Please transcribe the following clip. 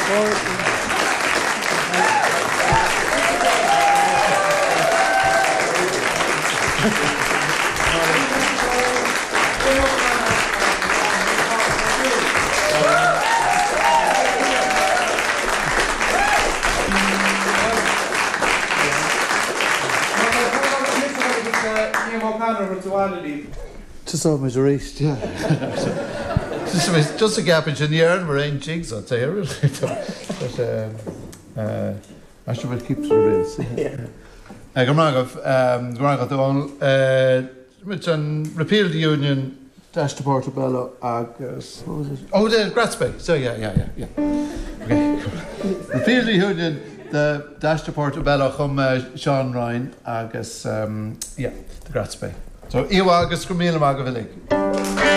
Just over the race, yeah. Just a gap in the year and we're in jigs, I'd say. But I should keep to the race. Gymragov which repeal the union dash to Portobello Agus. What was it? Oh, the Gratsby. So yeah. Okay. Repeal the union the dash to Portobello Sean Ryan Agus the Gratsby. So Iwa Agus Gramila Magavilig.